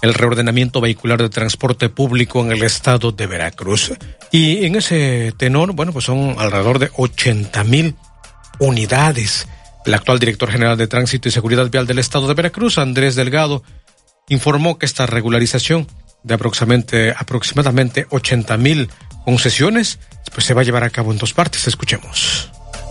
el reordenamiento vehicular de transporte público en el estado de Veracruz. Y en ese tenor, pues son alrededor de 80,000 unidades. El actual director general de Tránsito y Seguridad Vial del estado de Veracruz, Andrés Delgado, informó que esta regularización de aproximadamente 80,000 concesiones, pues se va a llevar a cabo en 2 partes. Escuchemos.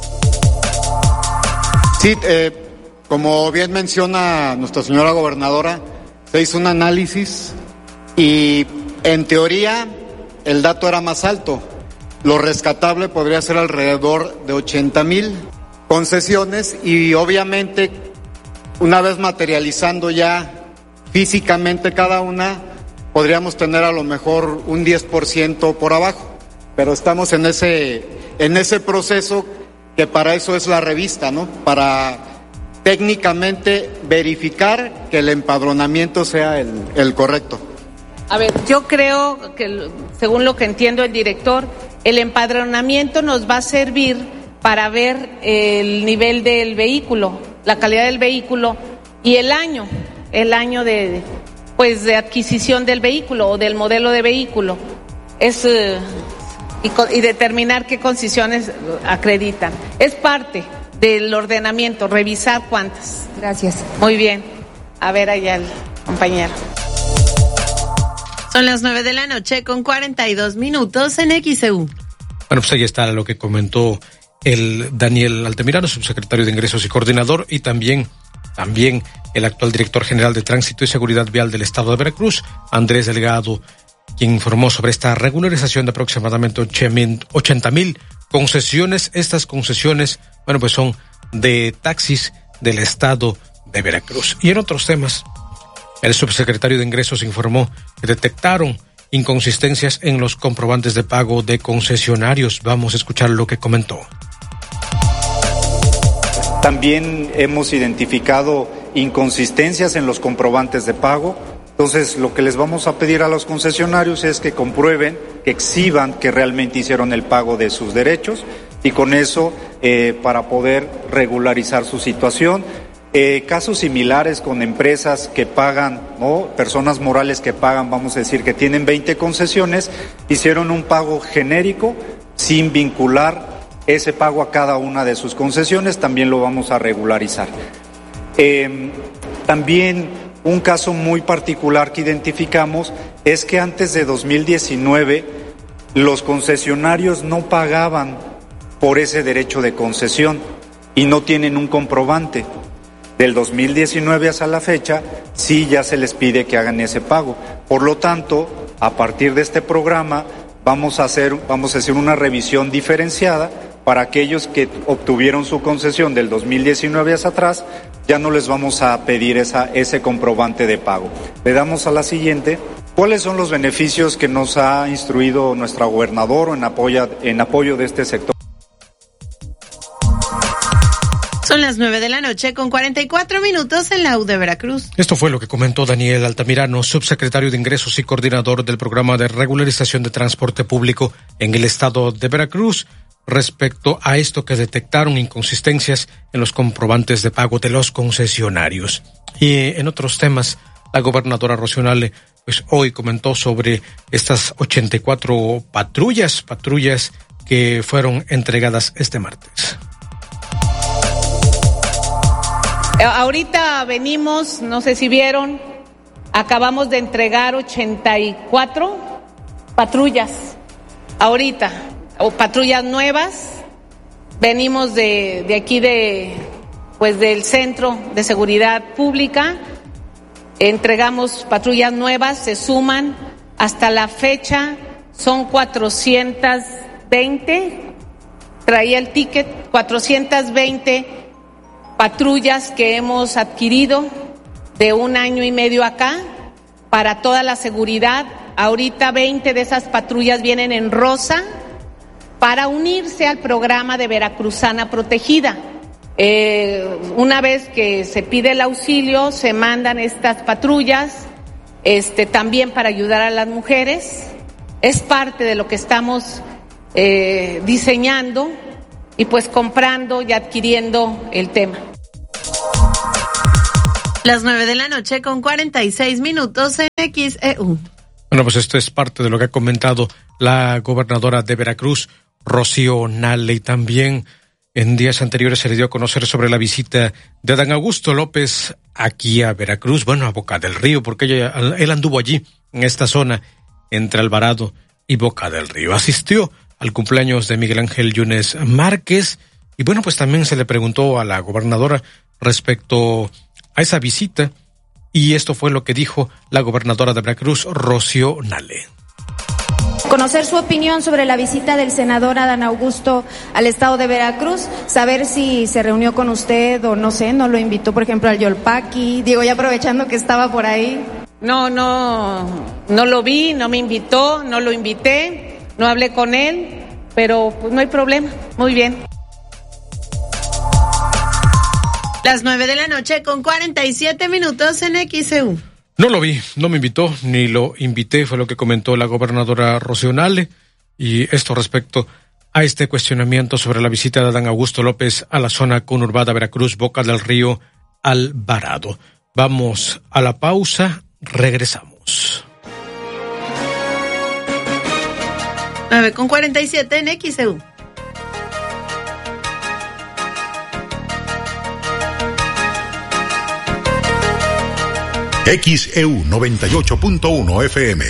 Sí, como bien menciona nuestra señora gobernadora, se hizo un análisis y en teoría el dato era más alto. Lo rescatable podría ser alrededor de 80,000 concesiones y obviamente una vez materializando ya físicamente cada una, podríamos tener a lo mejor un 10% por abajo, pero estamos en ese proceso que para eso es la revista, ¿no? Para técnicamente verificar que el empadronamiento sea el correcto. A ver, yo creo que, según lo que entiendo el director, el empadronamiento nos va a servir para ver el nivel del vehículo, la calidad del vehículo y el año de adquisición del vehículo o del modelo de vehículo. Y determinar qué concesiones acreditan. Es parte del ordenamiento, revisar cuántas. Gracias. Muy bien. A ver allá el compañero. Son las 9:42 p.m. en XEU. Pues ahí está lo que comentó el Daniel Altamirano, subsecretario de Ingresos y coordinador, y también el actual director general de Tránsito y Seguridad Vial del estado de Veracruz, Andrés Delgado, quien informó sobre esta regularización de aproximadamente 80,000 concesiones. Estas concesiones, pues son de taxis del estado de Veracruz. Y en otros temas, el subsecretario de Ingresos informó que detectaron inconsistencias en los comprobantes de pago de concesionarios. Vamos a escuchar lo que comentó. También hemos identificado inconsistencias en los comprobantes de pago. Entonces, lo que les vamos a pedir a los concesionarios es que comprueben, que exhiban que realmente hicieron el pago de sus derechos y con eso para poder regularizar su situación. Casos similares con empresas que pagan, ¿no? Personas morales que pagan, vamos a decir que tienen 20 concesiones, hicieron un pago genérico sin vincular ese pago a cada una de sus concesiones, también lo vamos a regularizar. También un caso muy particular que identificamos es que antes de 2019 los concesionarios no pagaban por ese derecho de concesión y no tienen un comprobante. Del 2019 hasta la fecha, sí ya se les pide que hagan ese pago. Por lo tanto, a partir de este programa vamos a hacer una revisión diferenciada para aquellos que obtuvieron su concesión del 2019 hacia atrás. Ya no les vamos a pedir ese comprobante de pago. Le damos a la siguiente. ¿Cuáles son los beneficios que nos ha instruido nuestra gobernadora en apoyo de este sector? Son las 9:44 p.m. en la U de Veracruz. Esto fue lo que comentó Daniel Altamirano, subsecretario de Ingresos y coordinador del programa de regularización de transporte público en el estado de Veracruz, respecto a esto que detectaron inconsistencias en los comprobantes de pago de los concesionarios. Y en otros temas, la gobernadora Rocío Nale, pues hoy comentó sobre estas 84 patrullas que fueron entregadas este martes. Ahorita venimos, no sé si vieron, acabamos de entregar 84 patrullas. Ahorita, o patrullas nuevas. Venimos de aquí del Centro de Seguridad Pública. Entregamos patrullas nuevas, se suman hasta la fecha, son 420. Traía el ticket, 420 patrullas que hemos adquirido de 1 año y medio acá para toda la seguridad. Ahorita 20 de esas patrullas vienen en rosa para unirse al programa de Veracruzana Protegida. Una vez que se pide el auxilio, se mandan estas patrullas, también para ayudar a las mujeres. Es parte de lo que estamos diseñando y pues comprando y adquiriendo el tema. Las 9:46 p.m. XEU. Bueno, pues esto es parte de lo que ha comentado la gobernadora de Veracruz, Rocío Nale, y también en días anteriores se le dio a conocer sobre la visita de Adán Augusto López aquí a Veracruz, bueno, a Boca del Río, porque él anduvo allí, en esta zona, entre Alvarado y Boca del Río. Asistió al cumpleaños de Miguel Ángel Yunes Márquez, y bueno, pues también se le preguntó a la gobernadora respecto a esa visita, y esto fue lo que dijo la gobernadora de Veracruz, Rocío Nale. Conocer su opinión sobre la visita del senador Adán Augusto al estado de Veracruz, saber si se reunió con usted o no sé, no lo invitó, por ejemplo, al Yolpaqui, digo, ya aprovechando que estaba por ahí. No lo vi, no me invitó, no lo invité, no hablé con él, pero pues no hay problema, muy bien. Las 9:00 con 47 minutos en XEU. No lo vi, no me invitó, ni lo invité, fue lo que comentó la gobernadora Rocío Nale, y esto respecto a este cuestionamiento sobre la visita de Adán Augusto López a la zona conurbada Veracruz, Boca del Río, Alvarado. Vamos a la pausa, regresamos. 9:47 en XEU. XEU 98.1 FM.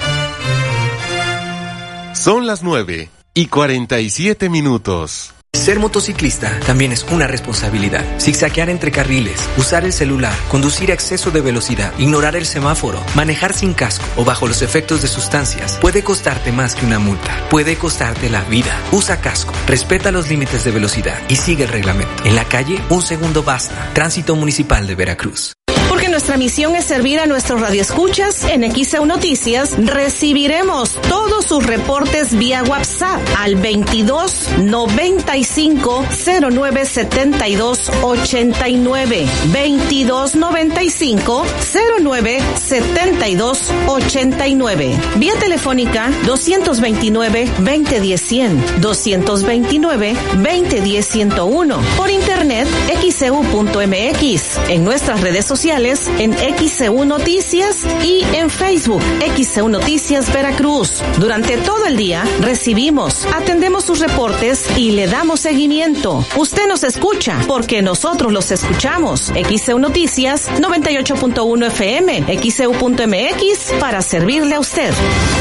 Son las 9:47 minutos. Ser motociclista también es una responsabilidad. Zigzaguear entre carriles, usar el celular, conducir a exceso de velocidad, ignorar el semáforo, manejar sin casco o bajo los efectos de sustancias puede costarte más que una multa. Puede costarte la vida. Usa casco, respeta los límites de velocidad y sigue el reglamento. En la calle, un segundo basta. Tránsito Municipal de Veracruz. Porque nuestra misión es servir a nuestros radioescuchas, en XEU Noticias recibiremos todos sus reportes vía WhatsApp al 22 95 09 72 89 22 95 09 72 89. Vía telefónica 229 2010 100 229 2010 101. Por internet xeu.mx. En nuestras redes sociales en XEU Noticias y en Facebook XEU Noticias Veracruz. Durante todo el día recibimos, atendemos sus reportes y le damos seguimiento. Usted nos escucha porque nosotros los escuchamos. XEU Noticias 98.1 FM, XEU.mx para servirle a usted.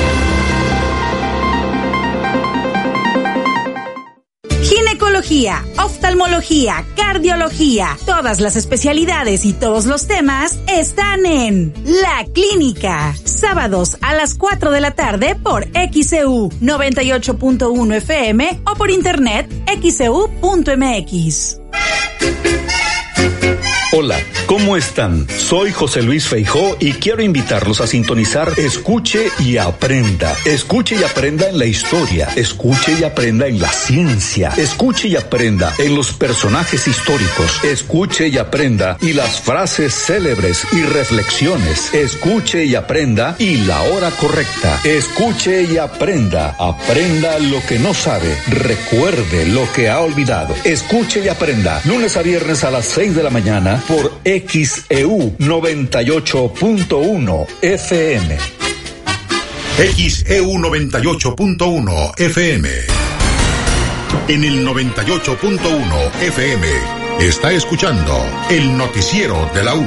Ginecología, oftalmología, cardiología, todas las especialidades y todos los temas están en La Clínica. Sábados a las 4 de la tarde por XEU 98.1 FM o por internet xeu.mx. Hola, ¿cómo están? Soy José Luis Feijó y quiero invitarlos a sintonizar Escuche y Aprenda. Escuche y aprenda en la historia, escuche y aprenda en la ciencia, escuche y aprenda en los personajes históricos, escuche y aprenda y las frases célebres y reflexiones, escuche y aprenda y la hora correcta, escuche y aprenda, aprenda lo que no sabe, recuerde lo que ha olvidado, escuche y aprenda, lunes a viernes a las 6 de la mañana, por XEU 98.1 FM. XEU 98.1 FM. En el 98.1 FM está escuchando el noticiero de la U.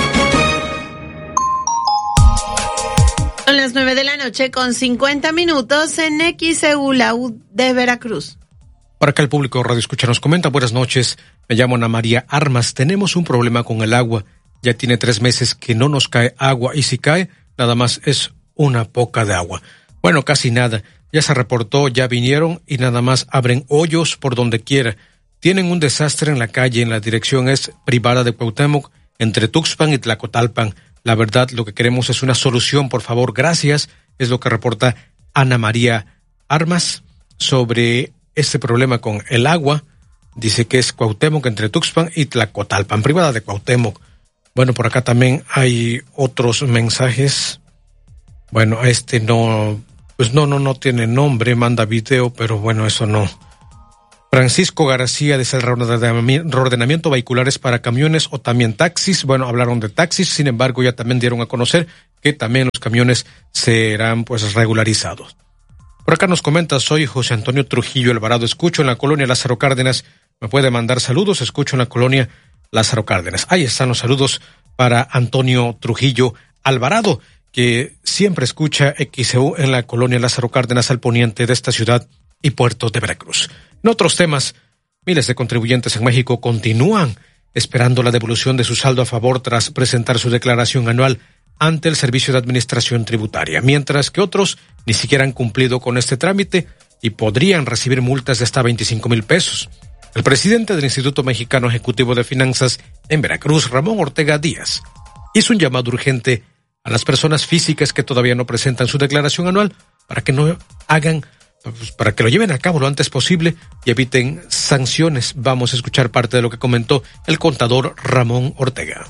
Son las 9:00 con 50 minutos en XEU, la U de Veracruz. Para acá el público Radio Escucha nos comenta: buenas noches, me llamo Ana María Armas, tenemos un problema con el agua, ya tiene 3 meses que no nos cae agua y si cae, nada más es una poca de agua. Bueno, casi nada, ya se reportó, ya vinieron y nada más abren hoyos por donde quiera. Tienen un desastre en la calle, en la dirección es privada de Cuauhtémoc, entre Tuxpan y Tlacotalpan. La verdad, lo que queremos es una solución, por favor, gracias, es lo que reporta Ana María Armas sobre este problema con el agua. Dice que es Cuauhtémoc entre Tuxpan y Tlacotalpan, privada de Cuauhtémoc. Bueno, por acá también hay otros mensajes. Bueno, este no, pues no tiene nombre, manda video, pero bueno, eso no Francisco García dice el reordenamiento vehiculares para camiones o también taxis. Bueno, hablaron de taxis, sin embargo ya también dieron a conocer que también los camiones serán pues regularizados. Por acá nos comenta, soy José Antonio Trujillo Alvarado, escucho en la colonia Lázaro Cárdenas, me puede mandar saludos, escucho en la colonia Lázaro Cárdenas. Ahí están los saludos para Antonio Trujillo Alvarado, que siempre escucha XEU en la colonia Lázaro Cárdenas al poniente de esta ciudad y puerto de Veracruz. En otros temas, miles de contribuyentes en México continúan esperando la devolución de su saldo a favor tras presentar su declaración anual ante el Servicio de Administración Tributaria, mientras que otros ni siquiera han cumplido con este trámite y podrían recibir multas de hasta 25,000 pesos. El presidente del Instituto Mexicano Ejecutivo de Finanzas en Veracruz, Ramón Ortega Díaz, hizo un llamado urgente a las personas físicas que todavía no presentan su declaración anual para que para que lo lleven a cabo lo antes posible y eviten sanciones. Vamos a escuchar parte de lo que comentó el contador Ramón Ortega.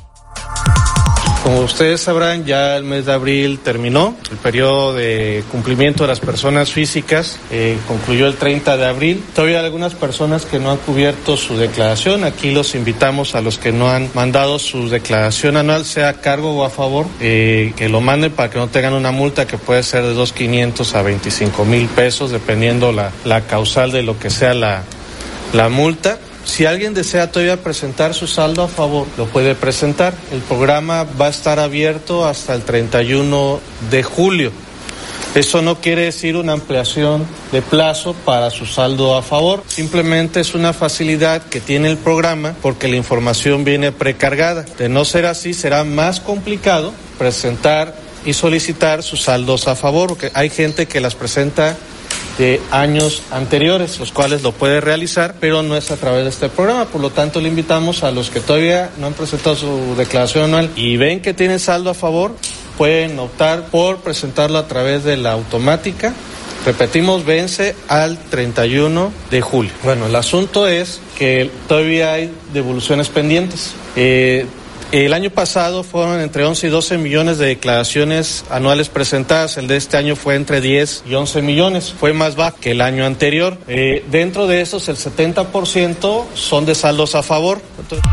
Como ustedes sabrán, ya el mes de abril terminó, el periodo de cumplimiento de las personas físicas concluyó el 30 de abril. Todavía hay algunas personas que no han cubierto su declaración. Aquí los invitamos a los que no han mandado su declaración anual, sea a cargo o a favor, que lo manden para que no tengan una multa que puede ser de 2,500 a 25,000 pesos, dependiendo la causal de lo que sea la multa. Si alguien desea todavía presentar su saldo a favor, lo puede presentar. El programa va a estar abierto hasta el 31 de julio. Eso no quiere decir una ampliación de plazo para su saldo a favor. Simplemente es una facilidad que tiene el programa porque la información viene precargada. De no ser así, será más complicado presentar y solicitar sus saldos a favor, porque hay gente que las presenta de años anteriores, los cuales lo puede realizar, pero no es a través de este programa. Por lo tanto, le invitamos a los que todavía no han presentado su declaración anual y ven que tienen saldo a favor, pueden optar por presentarlo a través de la automática. Repetimos, vence al 31 de julio. Bueno, el asunto es que todavía hay devoluciones pendientes. El año pasado fueron entre 11 y 12 millones de declaraciones anuales presentadas. El de este año fue entre 10 y 11 millones. Fue más bajo que el año anterior. Dentro de esos, el 70% son de saldos a favor.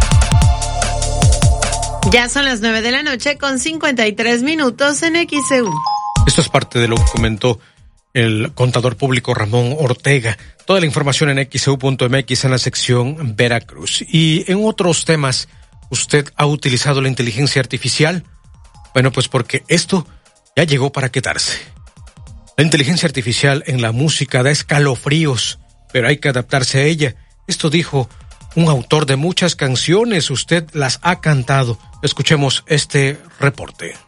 Ya son las 9 de la noche con 53 minutos en XEU. Esto es parte de lo que comentó el contador público Ramón Ortega. Toda la información en xeu.mx en la sección Veracruz. Y en otros temas, ¿usted ha utilizado la inteligencia artificial? Bueno, pues porque esto ya llegó para quedarse. La inteligencia artificial en la música da escalofríos, pero hay que adaptarse a ella. Esto dijo un autor de muchas canciones. Usted las ha cantado. Escuchemos este reporte.